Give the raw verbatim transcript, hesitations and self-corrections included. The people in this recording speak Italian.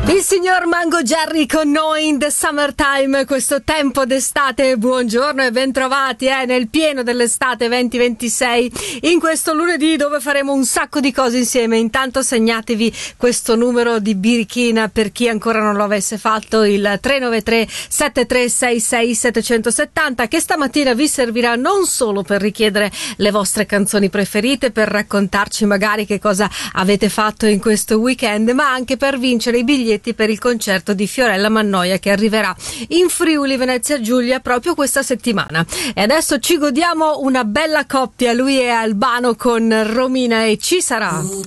Il signor Mango Jerry con noi in the summertime, questo tempo d'estate. Buongiorno e bentrovati eh, nel pieno dell'estate venti ventisei, in questo lunedì dove faremo un sacco di cose insieme. Intanto segnatevi questo numero di birichina per chi ancora non lo avesse fatto, il tre nove tre sette tre sei sei sette sette zero, che stamattina vi servirà non solo per richiedere le vostre canzoni preferite, per raccontarci magari che cosa avete fatto in questo weekend, ma anche per vincere i biglietti per il concerto di Fiorella Mannoia che arriverà in Friuli Venezia Giulia proprio questa settimana. E adesso ci godiamo una bella coppia, lui è Albano con Romina e Ci sarà.